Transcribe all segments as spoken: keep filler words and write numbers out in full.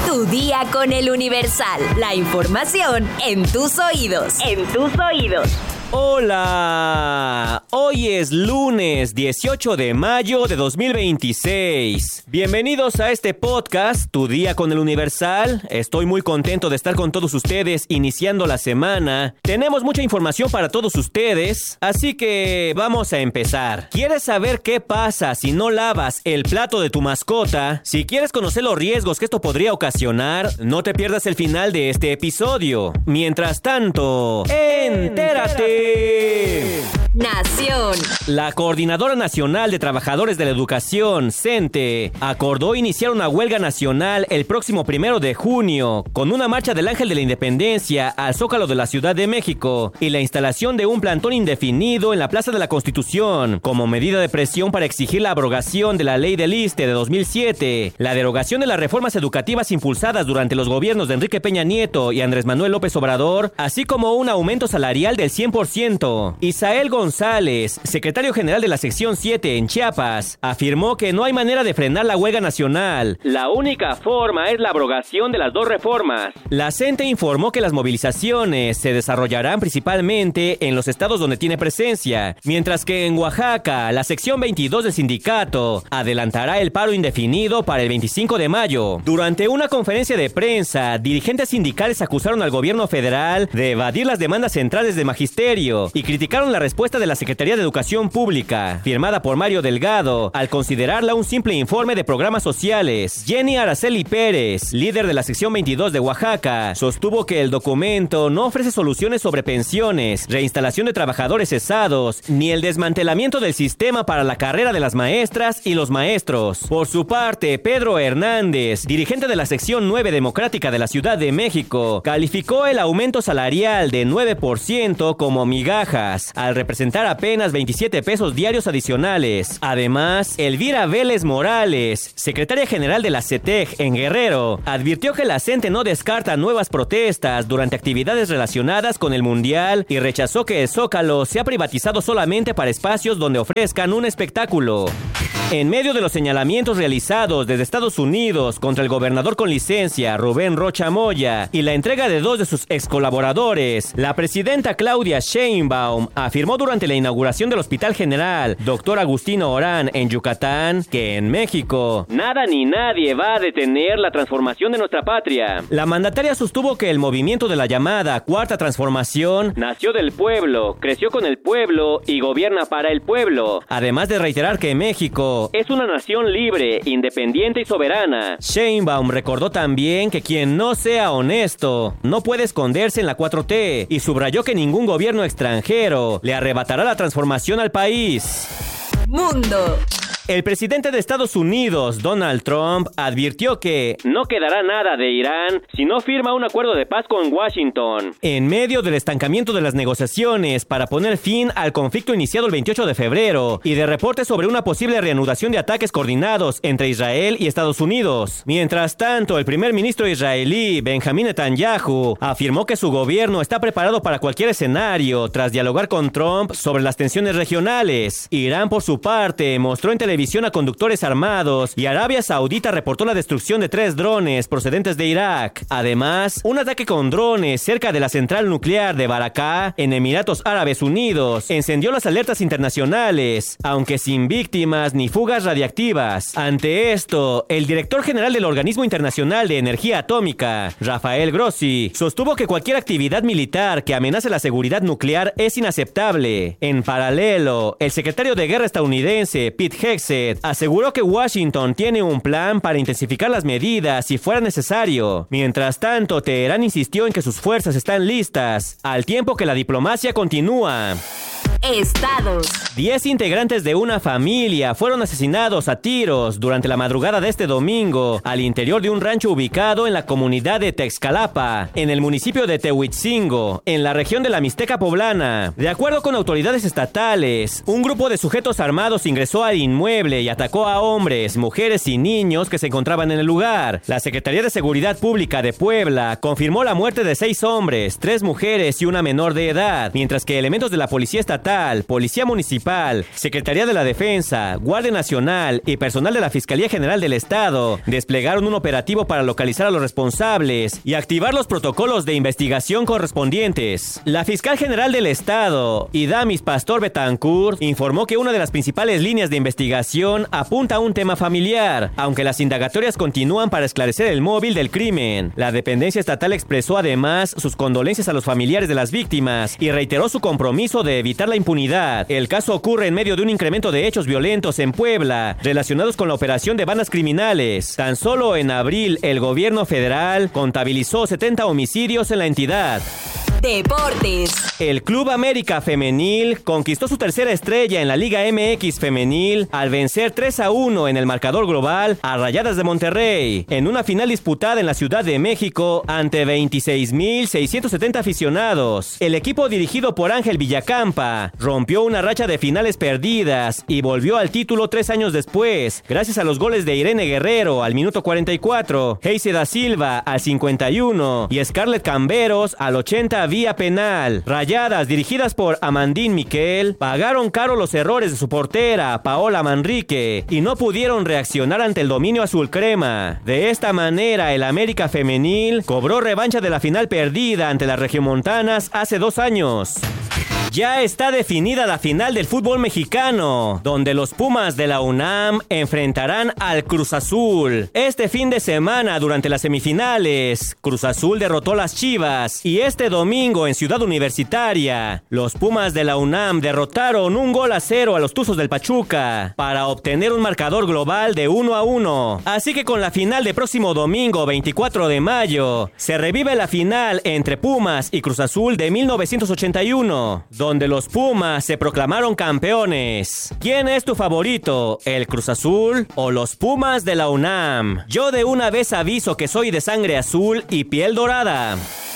Tu día con el Universal. La información en tus oídos. En tus oídos. Hola, hoy es lunes dieciocho de mayo de dos mil veintiséis. Bienvenidos a este podcast, Tu Día con el Universal. Estoy muy contento de estar con todos ustedes iniciando la semana. Tenemos mucha información para todos ustedes, así que vamos a empezar. ¿Quieres saber qué pasa si no lavas el plato de tu mascota? Si quieres conocer los riesgos que esto podría ocasionar, no te pierdas el final de este episodio. Mientras tanto, ¡entérate! Nación. La Coordinadora Nacional de Trabajadores de la Educación, CENTE, acordó iniciar una huelga nacional el próximo primero de junio, con una marcha del Ángel de la Independencia al Zócalo de la Ciudad de México y la instalación de un plantón indefinido en la Plaza de la Constitución, como medida de presión para exigir la abrogación de la Ley del ISSSTE de dos mil siete, la derogación de las reformas educativas impulsadas durante los gobiernos de Enrique Peña Nieto y Andrés Manuel López Obrador, así como un aumento salarial del cien por ciento. Isael González, secretario general de la sección siete en Chiapas, afirmó que no hay manera de frenar la huelga nacional. La única forma es la abrogación de las dos reformas. La CENTE informó que las movilizaciones se desarrollarán principalmente en los estados donde tiene presencia, mientras que en Oaxaca, la sección veintidós del sindicato adelantará el paro indefinido para el veinticinco de mayo. Durante una conferencia de prensa, dirigentes sindicales acusaron al gobierno federal de evadir las demandas centrales del magisterio y criticaron la respuesta de la Secretaría de Educación Pública, firmada por Mario Delgado, al considerarla un simple informe de programas sociales. Jenny Araceli Pérez, líder de la sección veintidós de Oaxaca, sostuvo que el documento no ofrece soluciones sobre pensiones, reinstalación de trabajadores cesados, ni el desmantelamiento del sistema para la carrera de las maestras y los maestros. Por su parte, Pedro Hernández, dirigente de la sección nueve democrática de la Ciudad de México, calificó el aumento salarial de nueve por ciento como migajas, al representar apenas veintisiete pesos diarios adicionales. Además, Elvira Vélez Morales, secretaria general de la CETEG en Guerrero, advirtió que la CENTE no descarta nuevas protestas durante actividades relacionadas con el Mundial y rechazó que el Zócalo sea privatizado solamente para espacios donde ofrezcan un espectáculo. En medio de los señalamientos realizados desde Estados Unidos contra el gobernador con licencia, Rubén Rocha Moya, y la entrega de dos de sus ex colaboradores, la presidenta Claudia Sheinbaum afirmó durante la inauguración del Hospital General Doctor Agustino Orán en Yucatán que en México nada ni nadie va a detener la transformación de nuestra patria. La mandataria sostuvo que el movimiento de la llamada Cuarta Transformación nació del pueblo, creció con el pueblo y gobierna para el pueblo, además de reiterar que México es una nación libre, independiente y soberana. Sheinbaum recordó también que quien no sea honesto no puede esconderse en la cuatro T y subrayó que ningún gobierno extranjero le arrebatará la transformación al país. Mundo. El presidente de Estados Unidos, Donald Trump, advirtió que no quedará nada de Irán si no firma un acuerdo de paz con Washington. En medio del estancamiento de las negociaciones para poner fin al conflicto iniciado el veintiocho de febrero y de reportes sobre una posible reanudación de ataques coordinados entre Israel y Estados Unidos. Mientras tanto, el primer ministro israelí, Benjamín Netanyahu, afirmó que su gobierno está preparado para cualquier escenario tras dialogar con Trump sobre las tensiones regionales. Irán, por su parte, mostró en televisión a conductores armados y Arabia Saudita reportó la destrucción de tres drones procedentes de Irak. Además, un ataque con drones cerca de la central nuclear de Barakah en Emiratos Árabes Unidos encendió las alertas internacionales, aunque sin víctimas ni fugas radiactivas. Ante esto, el director general del Organismo Internacional de Energía Atómica, Rafael Grossi, sostuvo que cualquier actividad militar que amenace la seguridad nuclear es inaceptable. En paralelo, el secretario de Guerra estadounidense, Pete Hegseth, aseguró que Washington tiene un plan para intensificar las medidas si fuera necesario. Mientras tanto, Teherán insistió en que sus fuerzas están listas, al tiempo que la diplomacia continúa. Estados. Diez integrantes de una familia fueron asesinados a tiros durante la madrugada de este domingo al interior de un rancho ubicado en la comunidad de Texcalapa, en el municipio de Tehuitzingo, en la región de la Mixteca Poblana. De acuerdo con autoridades estatales, un grupo de sujetos armados ingresó al inmueble y atacó a hombres, mujeres y niños que se encontraban en el lugar. La Secretaría de Seguridad Pública de Puebla confirmó la muerte de seis hombres, tres mujeres y una menor de edad, mientras que elementos de la policía estatal Estatal, Policía Municipal, Secretaría de la Defensa, Guardia Nacional y personal de la Fiscalía General del Estado desplegaron un operativo para localizar a los responsables y activar los protocolos de investigación correspondientes. La fiscal general del Estado, Idamis Pastor Betancourt, informó que una de las principales líneas de investigación apunta a un tema familiar, aunque las indagatorias continúan para esclarecer el móvil del crimen. La dependencia estatal expresó además sus condolencias a los familiares de las víctimas y reiteró su compromiso de evitar la impunidad. El caso ocurre en medio de un incremento de hechos violentos en Puebla relacionados con la operación de bandas criminales. Tan solo en abril el gobierno federal contabilizó setenta homicidios en la entidad. Deportes. El Club América Femenil conquistó su tercera estrella en la Liga M X Femenil al vencer tres a uno en el marcador global a Rayadas de Monterrey, en una final disputada en la Ciudad de México ante veintiséis mil seiscientos setenta aficionados. El equipo dirigido por Ángel Villacampa rompió una racha de finales perdidas y volvió al título tres años después, gracias a los goles de Irene Guerrero al minuto cuarenta y cuatro, Heise da Silva al cincuenta y uno y Scarlett Camberos al ochenta vía penal. Rayadas, dirigidas por Amandine Miquel, pagaron caro los errores de su portera, Paola Manrique, y no pudieron reaccionar ante el dominio azul crema. De esta manera, el América Femenil cobró revancha de la final perdida ante las regiomontanas hace dos años. Ya está definida la final del fútbol mexicano, donde los Pumas de la UNAM enfrentarán al Cruz Azul. Este fin de semana, durante las semifinales, Cruz Azul derrotó a las Chivas y este domingo en Ciudad Universitaria, los Pumas de la UNAM derrotaron un gol a cero a los Tuzos del Pachuca para obtener un marcador global de uno a uno. Así que con la final de próximo domingo, veinticuatro de mayo, se revive la final entre Pumas y Cruz Azul de mil novecientos ochenta y uno. Donde los Pumas se proclamaron campeones. ¿Quién es tu favorito? ¿El Cruz Azul o los Pumas de la UNAM? Yo de una vez aviso que soy de sangre azul y piel dorada.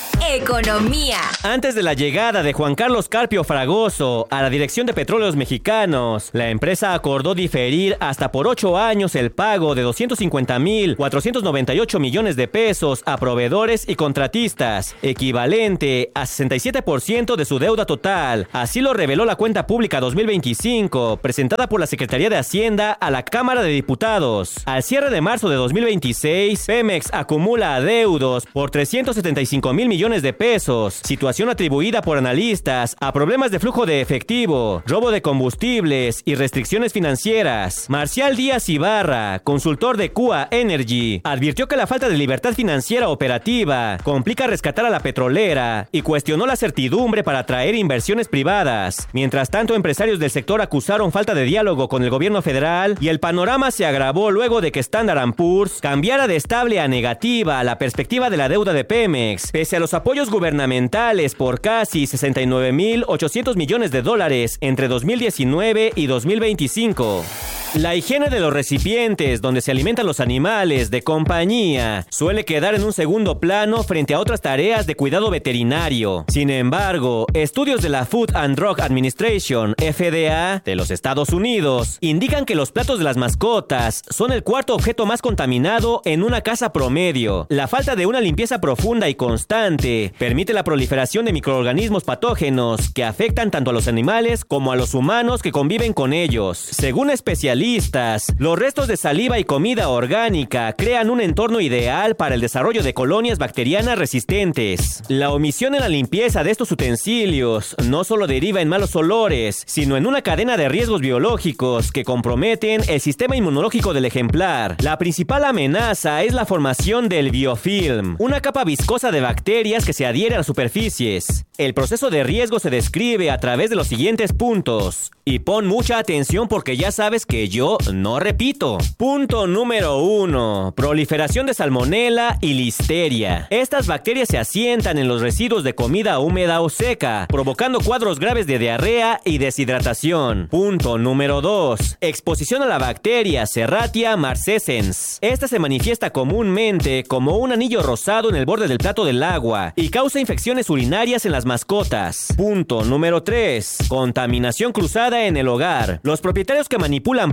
Economía. Antes de la llegada de Juan Carlos Carpio Fragoso a la Dirección de Petróleos Mexicanos, la empresa acordó diferir hasta por ocho años el pago de doscientos cincuenta mil cuatrocientos noventa y ocho millones de pesos a proveedores y contratistas, equivalente a sesenta y siete por ciento de su deuda total. Así lo reveló la cuenta pública dos mil veinticinco, presentada por la Secretaría de Hacienda a la Cámara de Diputados. Al cierre de marzo de dos mil veintiséis, Pemex acumula adeudos por trescientos setenta y cinco mil millones de pesos, situación atribuida por analistas a problemas de flujo de efectivo, robo de combustibles y restricciones financieras. Marcial Díaz Ibarra, consultor de Q A Energy, advirtió que la falta de libertad financiera operativa complica rescatar a la petrolera y cuestionó la certidumbre para atraer inversiones privadas. Mientras tanto, empresarios del sector acusaron falta de diálogo con el gobierno federal y el panorama se agravó luego de que Standard and Poor's cambiara de estable a negativa la perspectiva de la deuda de Pemex, pese a los apoyos gubernamentales por casi sesenta y nueve mil ochocientos millones de dólares entre dos mil diecinueve y dos mil veinticinco. La higiene de los recipientes donde se alimentan los animales de compañía suele quedar en un segundo plano frente a otras tareas de cuidado veterinario. Sin embargo, estudios de la Food and Drug Administration, F D A, de los Estados Unidos, indican que los platos de las mascotas son el cuarto objeto más contaminado en una casa promedio. La falta de una limpieza profunda y constante permite la proliferación de microorganismos patógenos que afectan tanto a los animales como a los humanos que conviven con ellos. Según especialistas, los restos de saliva y comida orgánica crean un entorno ideal para el desarrollo de colonias bacterianas resistentes. La omisión en la limpieza de estos utensilios no solo deriva en malos olores, sino en una cadena de riesgos biológicos que comprometen el sistema inmunológico del ejemplar. La principal amenaza es la formación del biofilm, una capa viscosa de bacterias que se adhiere a las superficies. El proceso de riesgo se describe a través de los siguientes puntos. Y pon mucha atención porque ya sabes que yo no repito. Punto número uno. Proliferación de salmonela y listeria. Estas bacterias se asientan en los residuos de comida húmeda o seca, provocando cuadros graves de diarrea y deshidratación. Punto número dos. Exposición a la bacteria Serratia marcescens. Esta se manifiesta comúnmente como un anillo rosado en el borde del plato del agua y causa infecciones urinarias en las mascotas. Punto número tres. Contaminación cruzada en el hogar. Los propietarios que manipulan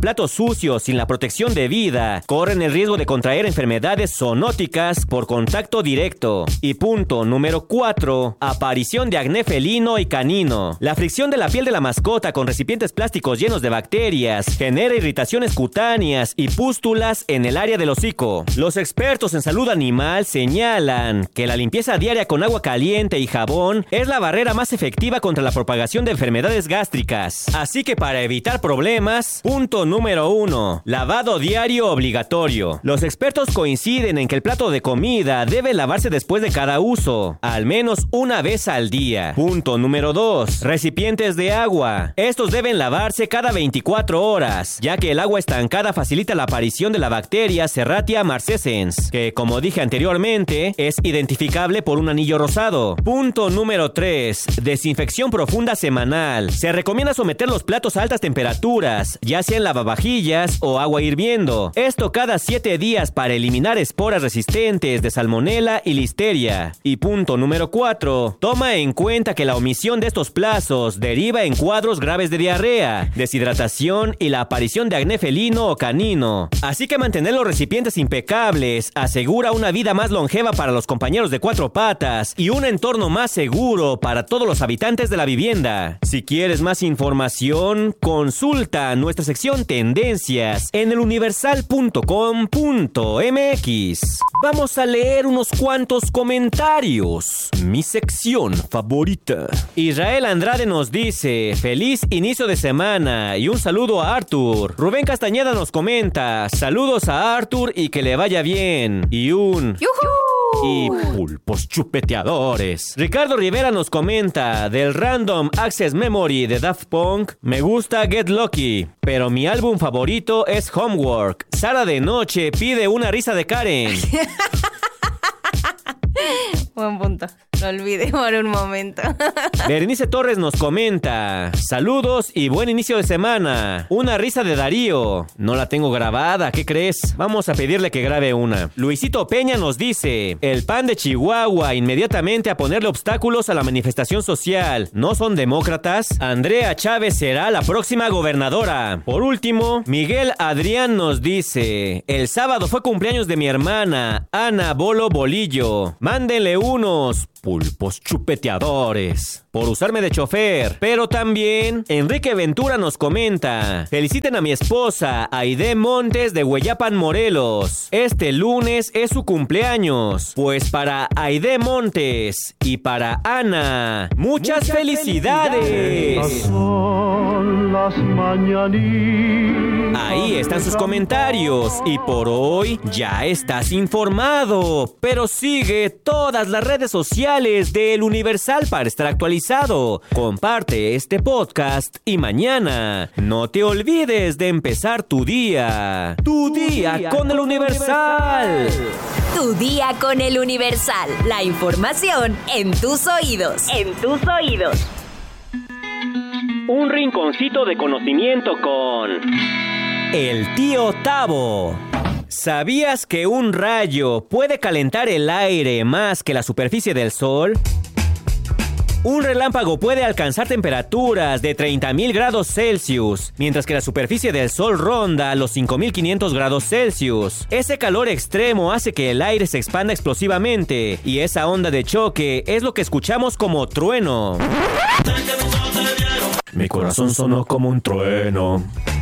platos sucios sin la protección debida corren el riesgo de contraer enfermedades zoonóticas por contacto directo. Y punto número cuatro. Aparición de acné felino y canino. La fricción de la piel de la mascota con recipientes plásticos llenos de bacterias genera irritaciones cutáneas y pústulas en el área del hocico. Los expertos en salud animal señalan que la limpieza diaria con agua caliente y jabón es la barrera más efectiva contra la propagación de enfermedades gástricas. Así que para evitar problemas, punto número uno. Lavado diario obligatorio. Los expertos coinciden en que el plato de comida debe lavarse después de cada uso, al menos una vez al día. Punto número dos. Recipientes de agua. Estos deben lavarse cada veinticuatro horas, ya que el agua estancada facilita la aparición de la bacteria Serratia marcescens, que, como dije anteriormente, es identificable por un anillo rosado. Punto número tres. Desinfección profunda semanal. Se recomienda someter los platos a altas temperaturas, ya sea en lavavajillas o agua hirviendo. Esto cada siete días para eliminar esporas resistentes de salmonela y listeria. Y punto número cuatro. Toma en cuenta que la omisión de estos plazos deriva en cuadros graves de diarrea, deshidratación y la aparición de acné felino o canino. Así que mantener los recipientes impecables asegura una vida más longeva para los compañeros de cuatro patas y un entorno más seguro para todos los habitantes de la vivienda. Si quieres más información, consulta nuestra sección Tendencias en el universal punto com punto m x. Vamos a leer unos cuantos comentarios. Mi sección favorita. Israel Andrade nos dice: feliz inicio de semana y un saludo a Arthur. Rubén Castañeda nos comenta: saludos a Arthur y que le vaya bien. Y un... ¡Yujú! Y pulpos chupeteadores. Ricardo Rivera nos comenta: del Random Access Memory de Daft Punk, me gusta Get Lucky, pero mi álbum favorito es Homework. Sara de Noche pide una risa de Karen. Buen punto. Lo olvidé por un momento. Berenice Torres nos comenta: saludos y buen inicio de semana. Una risa de Darío. No la tengo grabada, ¿qué crees? Vamos a pedirle que grabe una. Luisito Peña nos dice: el P A N de Chihuahua inmediatamente a ponerle obstáculos a la manifestación social. ¿No son demócratas? Andrea Chávez será la próxima gobernadora. Por último, Miguel Adrián nos dice: el sábado fue cumpleaños de mi hermana, Ana Bolo Bolillo. Mándenle unos pulpos chupeteadores por usarme de chofer. Pero también Enrique Ventura nos comenta: feliciten a mi esposa Aide Montes de Hueyapan, Morelos. Este lunes es su cumpleaños. Pues para Aide Montes y para Ana, muchas, muchas felicidades, felicidades. Son las mañanitas. Ahí están sus comentarios y por hoy ya estás informado. Pero sigue todas las redes sociales del Universal para estar actualizado. Comparte este podcast y mañana no te olvides de empezar tu día. Tu, tu día, día con, con el Universal. Universal. Tu día con el Universal. La información en tus oídos. En tus oídos. Un rinconcito de conocimiento con el tío Tavo. ¿Sabías que un rayo puede calentar el aire más que la superficie del sol? Un relámpago puede alcanzar temperaturas de treinta mil grados Celsius, mientras que la superficie del sol ronda los cinco mil quinientos grados Celsius. Ese calor extremo hace que el aire se expanda explosivamente, y esa onda de choque es lo que escuchamos como trueno. Mi corazón sonó como un trueno.